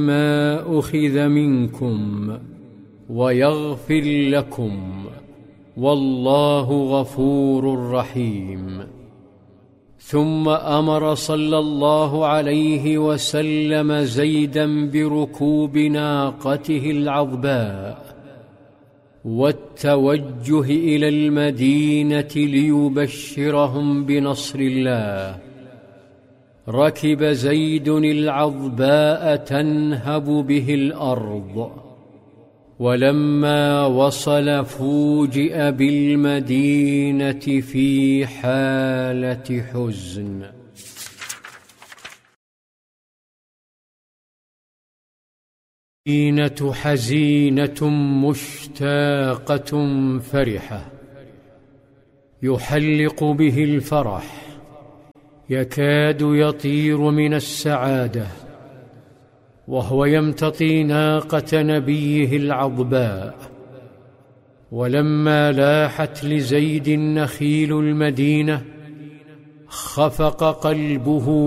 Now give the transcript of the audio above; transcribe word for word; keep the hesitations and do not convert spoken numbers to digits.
ما أخذ منكم ويغفر لكم، والله غفور رحيم. ثم أمر صلى الله عليه وسلم زيدا بركوب ناقته العظباء والتوجه إلى المدينة ليبشرهم بنصر الله. ركب زيد العظباء تنهب به الأرض، ولما وصل فوجئ بالمدينة في حالة حزن. المدينة حزينة مشتاقة فرحة، يحلق به الفرح، يكاد يطير من السعادة وهو يمتطي ناقة نبيه العظباء. ولما لاحت لزيد نخيل المدينة خفق قلبه